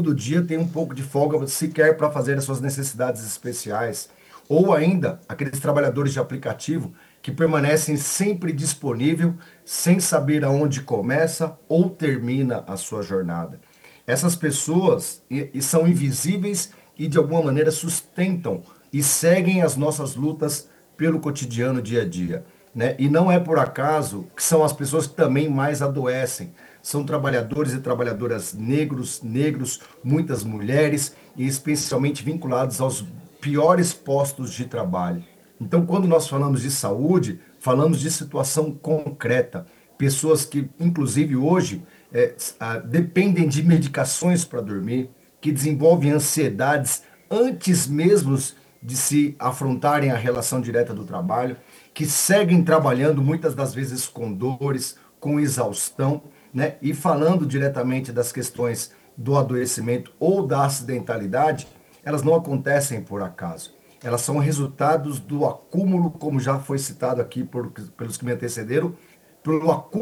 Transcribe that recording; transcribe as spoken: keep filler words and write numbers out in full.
do dia tem um pouco de folga sequer para fazer as suas necessidades especiais. Ou ainda, aqueles trabalhadores de aplicativo que permanecem sempre disponível, sem saber aonde começa ou termina a sua jornada. Essas pessoas e, e são invisíveis e de alguma maneira sustentam e seguem as nossas lutas pelo cotidiano dia a dia, né? E não é por acaso que são as pessoas que também mais adoecem. São trabalhadores e trabalhadoras negros, negros, muitas mulheres e especialmente vinculados aos piores postos de trabalho. Então, quando nós falamos de saúde, falamos de situação concreta. Pessoas que, inclusive hoje, é, ah, dependem de medicações para dormir, que desenvolvem ansiedades antes mesmo de se afrontarem a relação direta do trabalho, que seguem trabalhando muitas das vezes com dores, com exaustão, né? E falando diretamente das questões do adoecimento ou da acidentalidade, elas não acontecem por acaso. Elas são resultados do acúmulo, como já foi citado aqui por, pelos que me antecederam, pelo acúmulo